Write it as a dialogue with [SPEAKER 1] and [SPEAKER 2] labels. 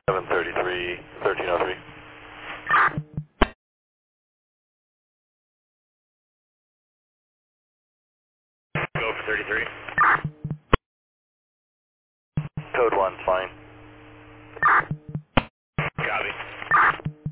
[SPEAKER 1] 733, 1303. Go for 33. Code 1, fine. Copy.